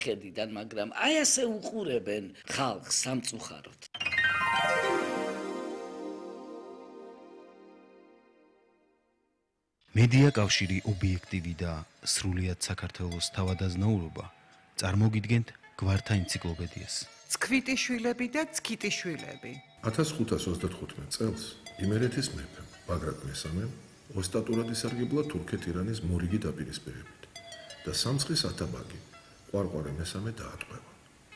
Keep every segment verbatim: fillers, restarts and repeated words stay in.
ხედიდან, მაგრამ აი ასე უყურებენ ხალხს სამწუხაროდ. მედია კავშირი ობიექტივი და სრულიად საქართველოს თავადაზნაურობა წარმოგიდგენთ გვართა ენციკლოპედიას. ცქვიტიშვილები და ცქიტიშვილები. ათას ხუთას ოცდათხუთმეტ წელს იმერეთის მეფემ ბაგრატ მესამემ ოსტატურად ისარგებლა თურქეთ-ირანის მორიგი დაპირისპირებით და სამცხის ათაბაგი ყვარყვარე მესამე დაატყვევა.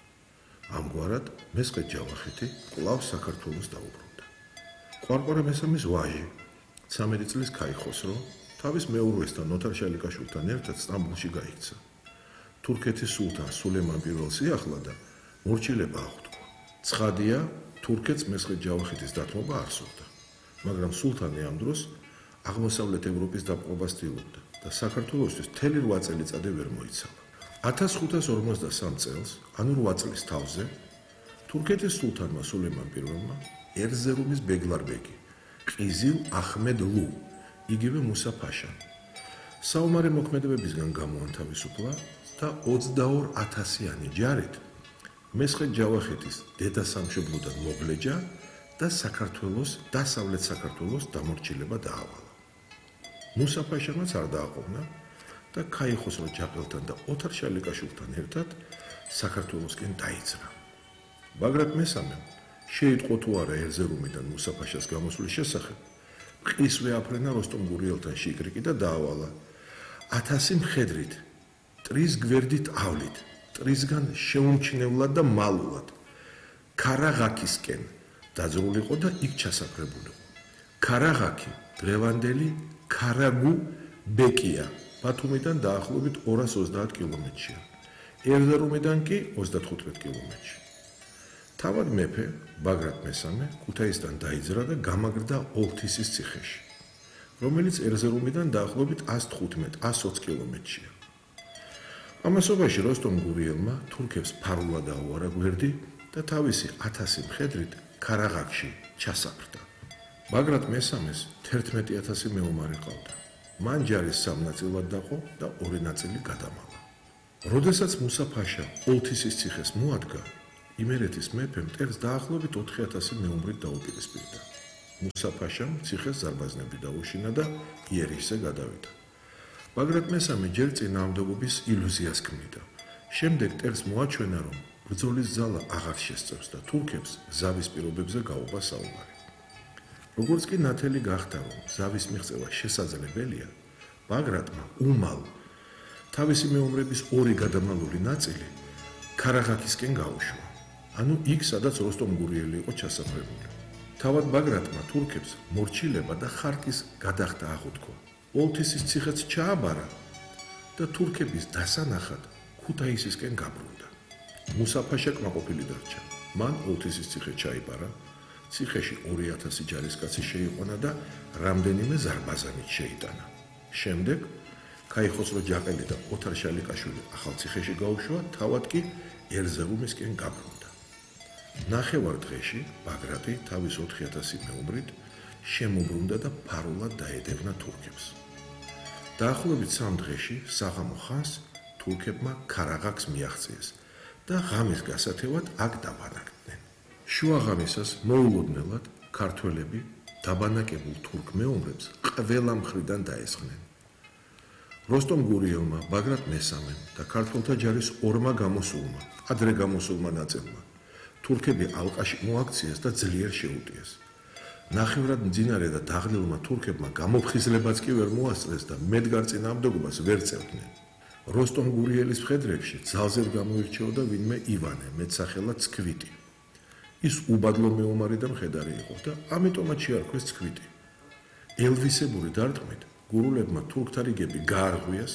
ამგვარად მესხე ჯავახეთი კვლავ საქართველოს დაუბრუნდა. ყვარყვარე მესამის ვაჟი ცამეტი წლის ქაიხოსრო თავის მეუღლესთან ოთარ შალიკაშვილთან ერთად სტამბოლში გაიქცა. თურქეთის სულთან სულეიმან პირველს იახლა და მორჩილება აღთქვა. ცხადია, თურქეთს მესხე ჯავახეთის დათმობა არ სურდა, მაგრამ სულთანი ამ დროს აღმოსავლეთ ევროპის დაპყრობას ცდილობდა და საქართველოსთვის მთელი რვა წელიწადი ვერ მოიცალა. ათას ხუთას ორმოცდასამ წელს, ანუ რვა წლის თავზე, თურქეთის სულთანმა სულეიმან პირველმა ერზერუმის ბეგლარბეგი ყიზილ აჰმედ ლუ, იგივე მუსა ფაშა, საომარი მოქმედებებისგან გამოანთავისუფლა და ოცდაორ ათასიანი ჯარით მესხე ჯავახეთის დედასამშობლოდან მოგლეჯა და საქართველოს დასავლეთ საქართველოს დამორჩილება დაავალა. მუსა ფაშამაც არ დააყოვნა და ქაიხოსრო ჯაყელთან და ოთარ შალიკაშვილთან ერთად საქართველოსკენ დაიძრა. ბაგრატ მესამემ შეიტყო თუ არა ერზერუმიდან მუსა ფაშას გამოსვლის შესახებ, მყისვე აფრენა როსტომ გურიელთან შიკრიკი და დაავალა. ათასი მხედრით, ტრის გვერდით ავლით, ტრისგან შეუმჩნევლად და მალულად ქარაღაქისკენ დაძრულიყო და იქ ჩასაფრებულიყო. ქარაღაქი დღევანდელი ქარაგუ ბეკია, ბათუმიდან დაახლოებით ორას ოცდაათ კილომეტრია, ერზერუმიდან კი ოცდათხუთმეტ კილომეტრში. თავად მეფე ბაგრატ მესამე ქუთაისთან დაიძრა და გამაგრდა ოლთისის ციხეში, რომელიც ერზერუმიდან დაახლოებით ას თხუთმეტ ას ოცი კილომეტრია. ამასობაში როსტომ გურიელმა თურქებს ფარულად დაუარა გვერდი და თავისი ათასი მხედრით ქარაღაქში ჩასაფრდა. ბაგრატ მესამეს თერთმეტი ათასი მეომარი ყავდა. მან ჯარის სამ ნაწილად დაყო და ორი ნაწილი გადამალა. როდესაც მუსა ფაშა ოლთისის ციხეს მოადგა, იმერეთის მეფემ მტერს დაახლოებით ოთხი ათასი მეომრით დაუპირისპირდა. მუსა ფაშამ ციხეს ზარბაზნები დაუშინა და იერიშზე გადავიდა. ბაგრატ მესამე ჯერ წინააღმდეგობის ილუზიას ქმნიდა. შემდეგ მტერს მოაჩვენა, რომ ბრძოლის ძალა აღარ შესწევს და თურქებს ზავის პირობებზე გაუღა საუბარი. როგორც კი ნათელი გახდა, რომ ზავის მიღწევა შესაძლებელია, ბაგრატმა უმალ თავისი მეომრების ორი გადამალული ნაწილი ქარაღაქისკენ გაუშვა. ანუ იქ, სადაც როსტომ გურიელი იყო ჩასაფრებული. თავად ბაგრატმა თურქებს მორჩილება და ხარკის გადახდა აღუთქვა. ოლთისის ციხეც ჩააბარა და თურქების დასანახად ქუთაისისკენ გაბრუნდა. მუსა ფაშა კმაყოფილი დარჩა. მან ოლთისის ციხე ჩაიბარა, ციხეში ორი ათასი ჯარისკაცი შეიყვანა და რამდენიმე ზარბაზანით შეიტანა. შემდეგ ქაიხოსრო ჯაყელი და ოთარ შალიკაშვილი ახალ ციხეში გაუშვა, თავად კი ერზერუმისკენ გაბრუნდა. ნახევარ დღეში ბაგრატი თავის ოთხი ათასი მეომრით შემოbrunდა და ფარულად დაედევნა თურქებს. დაახლოებით სამ დღეში საღამო ხანს თურქებმა ქარაღაქს მიაღწიეს და ღამის გასათევად აქ დაბანაკდნენ. შუა ღამისას მოულოდნელად ქართველები დაბანაკებულ თურქ მეომრებს ყველა მხრიდან დაესხნენ. როსტომ გურიელმა, ბაგრატ მესამემ და ქართველთა ჯარის ორმა გამოსულმა, ადრე გამოსულმა ნაწილმა თურქები ალყაში მოაქციეს და ძლიერ შეუტიეს. ნახევრად მძინარე და დაღლილმა თურქებმა გამოფხიზლებაც კი ვერ მოასწრეს და მედგარ წინააღმდეგობას ვერ წევდნენ. როსტომ გურიელის მხედრებში ძალზედ გამოირჩეოდა ვინმე ივანე, მეტსახელად ცქვიტი. ის უბადლო მეომარი და მხედარი იყო და ამიტომაც შეარქვეს ცქვიტი. ელვისებური დარტყმით გურულებმა თურქთა რიგები გაარღვიეს.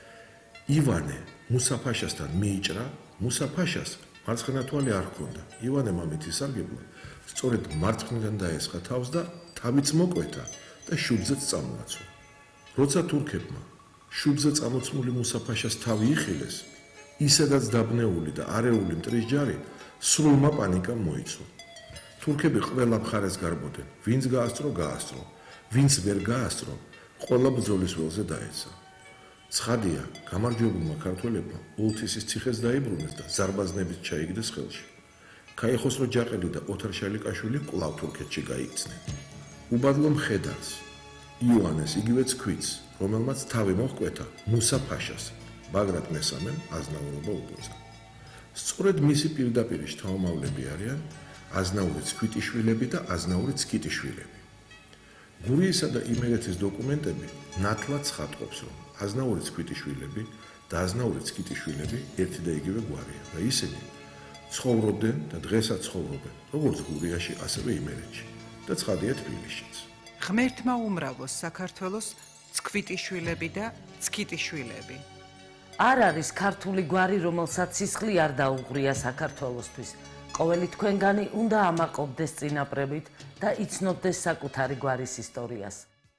ივანე მუსა ფაშასთან მიიჭრა, მუსა ფაშას მარცხენა თვალი არ ჰქონდა. ივანემ ამით ისარგებლა, სწორედ მარცხნიდან დაესხა თავს და თავიც მოკვეთა და შუბზეც წამოაცვა. როცა თურქებმა შუბზე წამოცმული მუსა ფაშას თავი იხილეს, ისედაც დაბნეული და არეული მტრის ჯარი სრულმა პანიკამ მოიცვა. თურქები ყველა მხარეს გარბოდნენ, ვინც გაასწრო, გაასწრო, ვინც ვერ გაასწრო, ყველა ბრძოლის ველზე დაეცა. ცხადია, გამარჯვებულმა ქართველებმა ოლთისის ციხეს დაიბრუნეს და ზარბაზნებით ჩაიგდეს ხელში. ქაიხოსრო ჯაყელი და ოთარ შალიკაშვილი კვლავ თურქეთში გაიქცნენ. უბადლო მხედარს, იოანეს იგივე ცქვიც, რომელმაც თავი მოჰკვეთა მუსა ფაშას, ბაგრატ მესამემ აზნაურობა უბოძა. სწორედ მისი პირდაპირი შთამომავლები არიან აზნაური ცქვიტიშვილები და აზნაური ცკიტიშვილები. გურიისა და იმერეთის დოკუმენტები ნათლად ცხადყოფს, რომ აზნაური ცქვიტიშვილები და აზნაური ცკიტიშვილები ერთი და იგივე გვარია და ისინი ცხოვრობდნენ და დღესაც ცხოვრობენ, როგორც გურიაში, ასევე იმერეთში და ცხადია თბილისშიც. ღმერთმა უმრავლოს საქართველოს ცქვიტიშვილები და ცკიტიშვილები. არ არის ქართული გვარი, რომელსაც სისხლი არ დაუღრია საქართველოსთვის. ყოველი თქვენგანი უნდა ამაყობდეს წინაპრებით და იცნობდეს საკუთარი გვარის ისტორიას.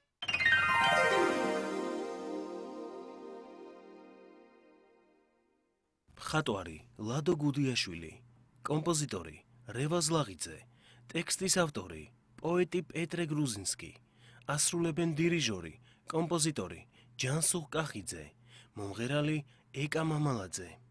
მხატვარი ლადო გუდიაშვილი, კომპოზიტორი რევაზ ლაღიძე, ტექსტის ავტორი პოეტი პეტრე გრუზინსკი, ასრულებენ დირიჟორი, კომპოზიტორი ჯანსუღ კახიძე, მომღერალი ეკა მამალაძე.